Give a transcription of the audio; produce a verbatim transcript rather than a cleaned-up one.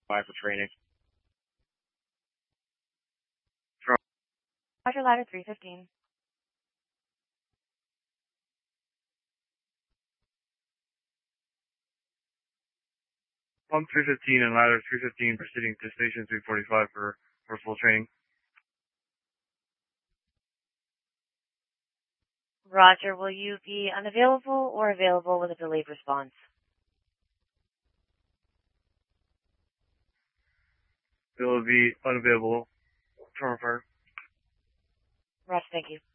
Five for training. Roger, ladder three fifteen. Pump three fifteen and ladder three fifteen proceeding to station three forty-five for, for full training. Roger, will you be unavailable or available with a delayed response? It will be unavailable. Turn fire. Roger, thank you.